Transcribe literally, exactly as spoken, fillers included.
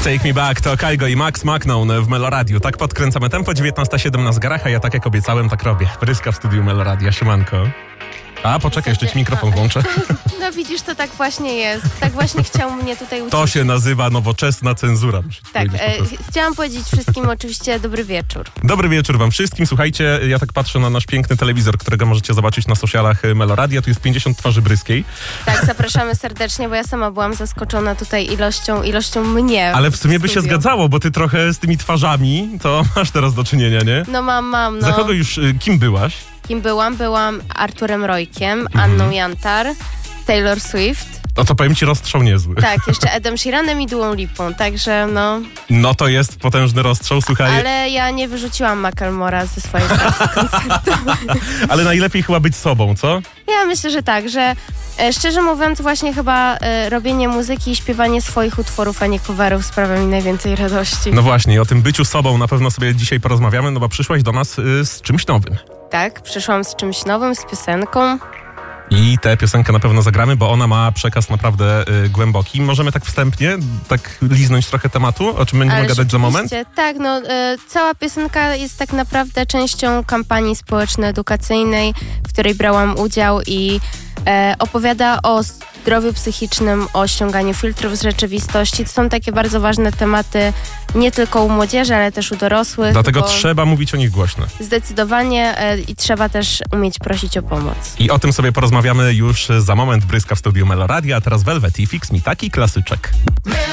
Take Me Back to Kygo i Max Macnoun w Meloradiu. Tak podkręcamy tempo, dziewiętnasta siedem na zgarach, a ja tak jak obiecałem, tak robię. Pryska w studiu Meloradia, siemanko. A, poczekaj, jeszcze ci mikrofon włączę. No widzisz, to tak właśnie jest. Tak właśnie chciał mnie tutaj uczyć. To się nazywa nowoczesna cenzura. Tak, e, chciałam powiedzieć wszystkim oczywiście dobry wieczór. Dobry wieczór wam wszystkim. Słuchajcie, ja tak patrzę na nasz piękny telewizor, którego możecie zobaczyć na socialach Meloradia. Tu jest pięćdziesiąt twarzy Bryskiej. Tak, zapraszamy serdecznie, bo ja sama byłam zaskoczona tutaj ilością, ilością mnie. Ale w sumie w by się zgadzało, bo ty trochę z tymi twarzami to masz teraz do czynienia, nie? No mam, mam, no. Za kogo już, kim byłaś? Kim byłam? Byłam Arturem Rojkiem, mhm. Anną Jantar, Taylor Swift. No to powiem ci, rozstrzał niezły. Tak, jeszcze Edem Sheeranem i Duą Lipą, także no... No to jest potężny rozstrzał, słuchaj. Ale ja nie wyrzuciłam Macklemora ze swojej pracy koncertowej. Ale najlepiej chyba być sobą, co? Ja myślę, że tak, że e, szczerze mówiąc właśnie chyba e, robienie muzyki i śpiewanie swoich utworów, a nie coverów sprawia mi najwięcej radości. No właśnie, o tym byciu sobą na pewno sobie dzisiaj porozmawiamy, no bo przyszłaś do nas y, z czymś nowym. Tak, przyszłam z czymś nowym, z piosenką. I tę piosenkę na pewno zagramy, bo ona ma przekaz naprawdę y, głęboki. Możemy tak wstępnie, tak liznąć trochę tematu, o czym będziemy Ale gadać za moment? Tak, no y, cała piosenka jest tak naprawdę częścią kampanii społeczno-edukacyjnej, w której brałam udział i y, opowiada o zdrowiu psychicznym, o ściąganiu filtrów z rzeczywistości. To są takie bardzo ważne tematy nie tylko u młodzieży, ale też u dorosłych. Dlatego trzeba mówić o nich głośno. Zdecydowanie y, i trzeba też umieć prosić o pomoc. I o tym sobie porozmawiamy już za moment. Bryska w studiu Meloradia, a teraz Velvet i Fix Me, taki klasyczek.